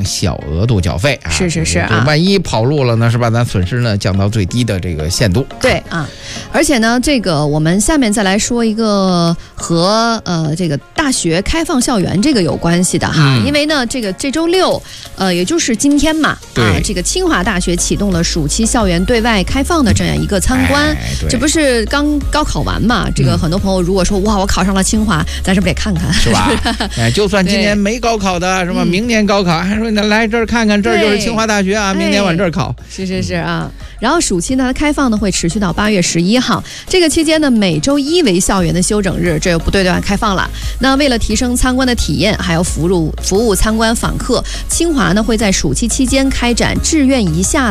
小额度缴费啊。 是啊， 万一跑路了呢，是吧？咱损失呢降到最低的这个限度。 对啊，而且呢，这个我们下面再来说一个和这个大学开放校园这个有关系的哈，因为呢，这周六也就是今天嘛，这个清华大学启动了暑期校园对外开放的这样一个参观，这不是刚高考完嘛？这个很多朋友如果说哇，我考上了清华，咱是不是得看看， 是吧？就算今年没高考的，是吧？明年高考还说你来这儿看看，这儿就是清华大学啊，明年往这儿考。 是啊。然后暑期呢，开放呢会持续到8月11号，这个期间呢，每周一为校园的休整日，这又不对外开放了。那为了提升参观的体验，还有服务参观访客，清华呢会在暑期期间开展志愿一下